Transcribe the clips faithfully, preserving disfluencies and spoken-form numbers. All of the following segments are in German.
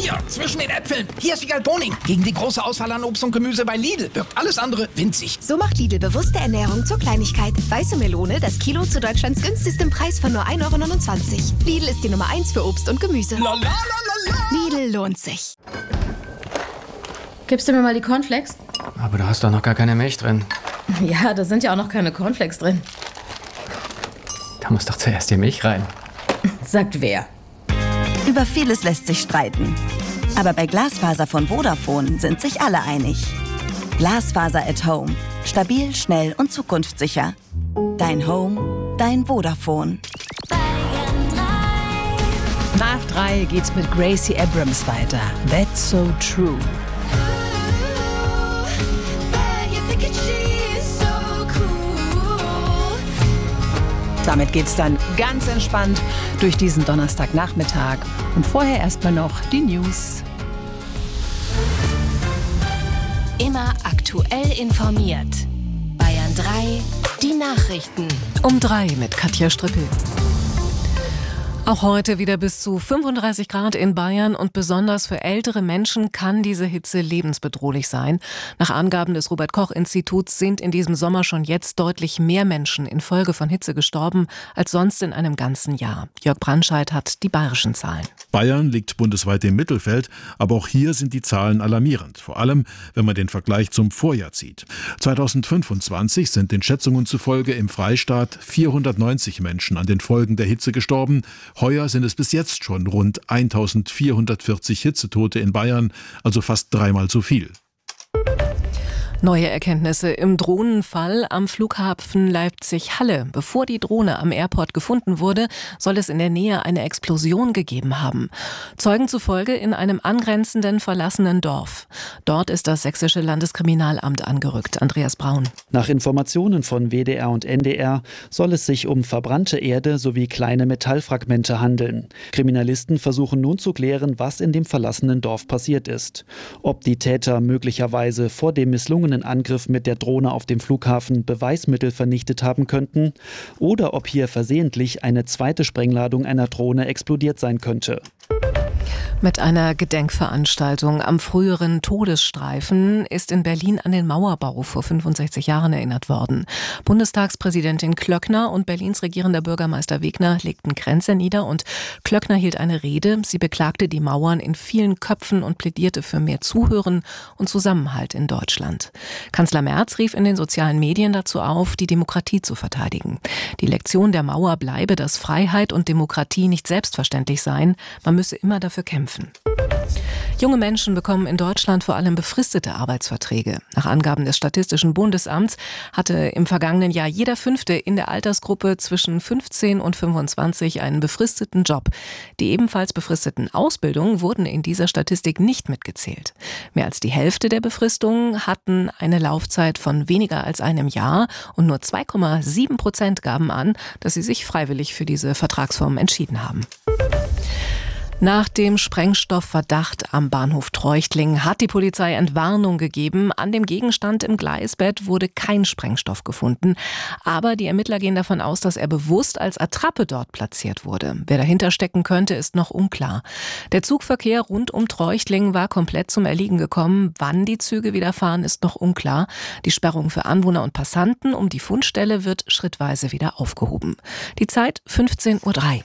Hier, zwischen den Äpfeln. Hier ist Wiegald Boning. Gegen die große Auswahl an Obst und Gemüse bei Lidl wirkt alles andere winzig. So macht Lidl bewusste Ernährung zur Kleinigkeit. Weiße Melone, das Kilo zu Deutschlands günstigstem Preis von nur ein Euro neunundzwanzig. Lidl ist die Nummer eins für Obst und Gemüse. La, la, la, la, la. Lidl lohnt sich. Gibst du mir mal die Cornflakes? Aber da hast doch noch gar keine Milch drin. Ja, da sind ja auch noch keine Cornflakes drin. Da muss doch zuerst die Milch rein. Sagt wer? Über vieles lässt sich streiten. Aber bei Glasfaser von Vodafone sind sich alle einig. Glasfaser at Home. Stabil, schnell und zukunftssicher. Dein Home, dein Vodafone. Nach drei geht's mit Gracie Abrams weiter. That's so true. Damit geht's dann ganz entspannt durch diesen Donnerstagnachmittag. Und vorher erstmal noch die News. Immer aktuell informiert. Bayern drei, die Nachrichten. Um drei mit Katja Strippel. Auch heute wieder bis zu fünfunddreißig Grad in Bayern und besonders für ältere Menschen kann diese Hitze lebensbedrohlich sein. Nach Angaben des Robert-Koch-Instituts sind in diesem Sommer schon jetzt deutlich mehr Menschen infolge von Hitze gestorben als sonst in einem ganzen Jahr. Jörg Brandscheid hat die bayerischen Zahlen. Bayern liegt bundesweit im Mittelfeld, aber auch hier sind die Zahlen alarmierend. Vor allem, wenn man den Vergleich zum Vorjahr zieht. zweitausendfünfundzwanzig sind den Schätzungen zufolge im Freistaat vierhundertneunzig Menschen an den Folgen der Hitze gestorben. Heuer sind es bis jetzt schon rund eintausendvierhundertvierzig Hitzetote in Bayern, also fast dreimal so viel. Neue Erkenntnisse im Drohnenfall am Flughafen Leipzig-Halle. Bevor die Drohne am Airport gefunden wurde, soll es in der Nähe eine Explosion gegeben haben. Zeugen zufolge in einem angrenzenden verlassenen Dorf. Dort ist das sächsische Landeskriminalamt angerückt. Andreas Braun. Nach Informationen von W D R und N D R soll es sich um verbrannte Erde sowie kleine Metallfragmente handeln. Kriminalisten versuchen nun zu klären, was in dem verlassenen Dorf passiert ist. Ob die Täter möglicherweise vor dem misslungenen Angriff mit der Drohne auf dem Flughafen Beweismittel vernichtet haben könnten oder ob hier versehentlich eine zweite Sprengladung einer Drohne explodiert sein könnte. Mit einer Gedenkveranstaltung am früheren Todesstreifen ist in Berlin an den Mauerbau vor fünfundsechzig Jahren erinnert worden. Bundestagspräsidentin Klöckner und Berlins regierender Bürgermeister Wegner legten Kränze nieder und Klöckner hielt eine Rede. Sie beklagte die Mauern in vielen Köpfen und plädierte für mehr Zuhören und Zusammenhalt in Deutschland. Kanzler Merz rief in den sozialen Medien dazu auf, die Demokratie zu verteidigen. Die Lektion der Mauer bleibe, dass Freiheit und Demokratie nicht selbstverständlich seien. Man müsse immer dafür kämpfen. Junge Menschen bekommen in Deutschland vor allem befristete Arbeitsverträge. Nach Angaben des Statistischen Bundesamts hatte im vergangenen Jahr jeder Fünfte in der Altersgruppe zwischen fünfzehn und fünfundzwanzig einen befristeten Job. Die ebenfalls befristeten Ausbildungen wurden in dieser Statistik nicht mitgezählt. Mehr als die Hälfte der Befristungen hatten eine Laufzeit von weniger als einem Jahr und nur zwei Komma sieben Prozent gaben an, dass sie sich freiwillig für diese Vertragsform entschieden haben. Nach dem Sprengstoffverdacht am Bahnhof Treuchtlingen hat die Polizei Entwarnung gegeben. An dem Gegenstand im Gleisbett wurde kein Sprengstoff gefunden. Aber die Ermittler gehen davon aus, dass er bewusst als Attrappe dort platziert wurde. Wer dahinter stecken könnte, ist noch unklar. Der Zugverkehr rund um Treuchtlingen war komplett zum Erliegen gekommen. Wann die Züge wieder fahren, ist noch unklar. Die Sperrung für Anwohner und Passanten um die Fundstelle wird schrittweise wieder aufgehoben. Die Zeit fünfzehn Uhr drei.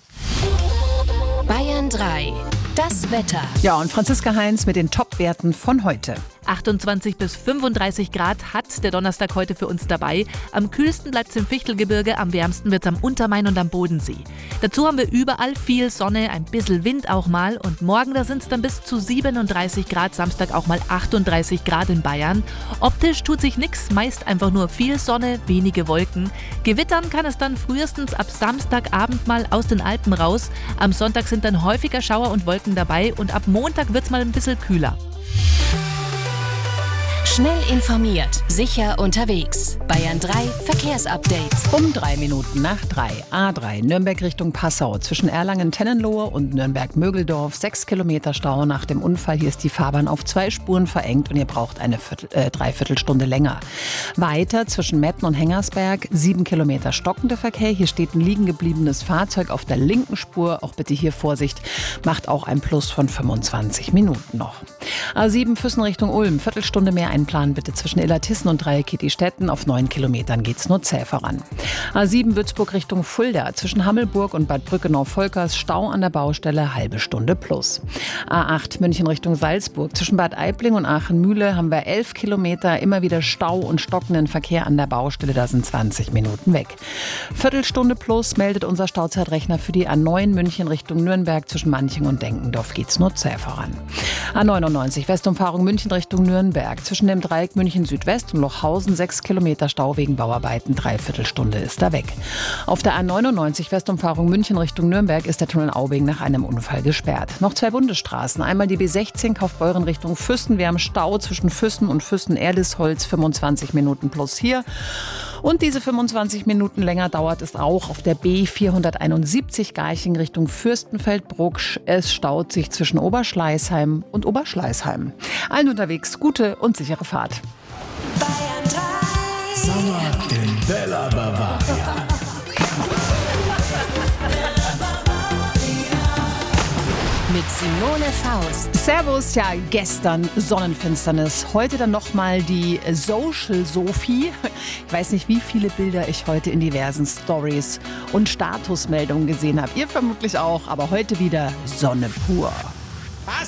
Bayern drei, das Wetter. Ja, und Franziska Heinz mit den Top-Werten von heute. achtundzwanzig bis fünfunddreißig Grad hat der Donnerstag heute für uns dabei. Am kühlsten bleibt es im Fichtelgebirge, am wärmsten wird es am Untermain und am Bodensee. Dazu haben wir überall viel Sonne, ein bisschen Wind auch mal. Und morgen, da sind es dann bis zu siebenunddreißig Grad, Samstag auch mal achtunddreißig Grad in Bayern. Optisch tut sich nichts, meist einfach nur viel Sonne, wenige Wolken. Gewittern kann es dann frühestens ab Samstagabend mal aus den Alpen raus. Am Sonntag sind dann häufiger Schauer und Wolken dabei und ab Montag wird es mal ein bisschen kühler. Schnell informiert, sicher unterwegs. Bayern drei Verkehrsupdate. Um drei Minuten nach drei. A drei Nürnberg Richtung Passau. Zwischen Erlangen-Tennenlohe und Nürnberg-Mögeldorf. Sechs Kilometer Stau nach dem Unfall. Hier ist die Fahrbahn auf zwei Spuren verengt und ihr braucht eine Viertel, äh, Dreiviertelstunde länger. Weiter zwischen Metten und Hengersberg. Sieben Kilometer stockender Verkehr. Hier steht ein liegen gebliebenes Fahrzeug auf der linken Spur. Auch bitte hier Vorsicht. Macht auch ein Plus von fünfundzwanzig Minuten noch. A sieben Füssen Richtung Ulm. Viertelstunde mehr einplanen bitte zwischen Illertissen und Dreieck-Kittistetten. Auf neun Kilometern geht's nur zäh voran. A sieben Würzburg Richtung Fulda. Zwischen Hammelburg und Bad Brückenau-Volkers Stau an der Baustelle, halbe Stunde plus. A acht München Richtung Salzburg. Zwischen Bad Aibling und Aachen-Mühle haben wir elf Kilometer. Immer wieder Stau und stockenden Verkehr an der Baustelle. Da sind zwanzig Minuten weg. Viertelstunde plus meldet unser Stauzeitrechner für die A neun München Richtung Nürnberg. Zwischen Manching und Denkendorf geht's nur zäh voran. A neunundneunzig Westumfahrung München Richtung Nürnberg. Zwischen dem Dreieck München Südwest und Lochhausen sechs Kilometer Stau wegen Bauarbeiten. Dreiviertelstunde ist da weg. Auf der A neunundneunzig Westumfahrung München Richtung Nürnberg ist der Tunnel Aubing nach einem Unfall gesperrt. Noch zwei Bundesstraßen. Einmal die B sechzehn Kaufbeuren Richtung Füssen. Wir haben Stau zwischen Füssen und Füssen-Erlisholz. fünfundzwanzig Minuten plus hier. Und diese fünfundzwanzig Minuten länger dauert es auch auf der B vierhunderteinundsiebzig Garching Richtung Fürstenfeldbruck. Es staut sich zwischen Oberschleißheim und Oberschleißheim. Allen unterwegs gute und sichere Fahrt. Bayern drei. Sommer in Bella Bavaria. Mit Simone Faust. Servus, ja, gestern Sonnenfinsternis. Heute dann nochmal die Social Sophie. Ich weiß nicht, wie viele Bilder ich heute in diversen Stories und Statusmeldungen gesehen habe. Ihr vermutlich auch, aber heute wieder Sonne pur.